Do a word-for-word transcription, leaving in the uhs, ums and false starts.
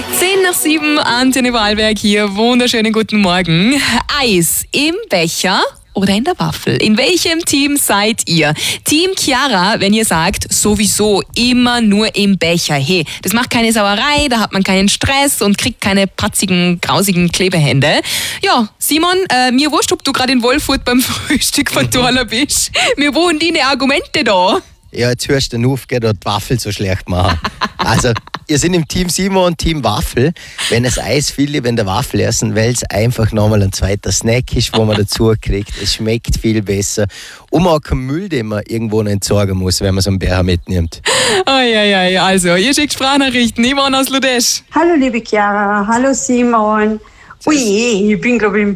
Zehn nach sieben, Antenne Wahlberg hier. Wunderschönen guten Morgen. Eis im Becher oder in der Waffel? In welchem Team seid ihr? Team Chiara, wenn ihr sagt, sowieso immer nur im Becher. Hey, das macht keine Sauerei, da hat man keinen Stress und kriegt keine patzigen, grausigen Klebehände. Ja, Simon, äh, mir wurscht, ob du gerade in Wolfurt beim Frühstück vertorben bist. Mir wohnen deine Argumente da. Ja, jetzt hörst du den auf, gell, da die Waffel so schlecht machen. Also, ihr seid im Team Simon und Team Waffel. Wenn das Eis viel lieber in der Waffel essen, weil es einfach nochmal ein zweiter Snack ist, wo man dazu kriegt. Es schmeckt viel besser. Und man auch keinen Müll, den man irgendwo noch entsorgen muss, wenn man so einen Becher mitnimmt. Oh, ja, ja, ja. Also, ihr schickt Sprachnachrichten. Yvonne aus Ludesch. Hallo liebe Chiara, hallo Simon. Ui, ich bin glaube ich im